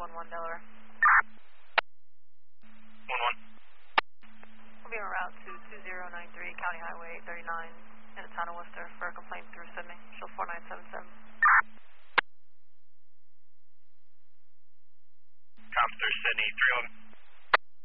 11 Delaware. 1-1. We'll be en route to 2093 County Highway 39 in the town of Worcester for a complaint through Sydney. Show 4977. Cops through Sydney, 3-1.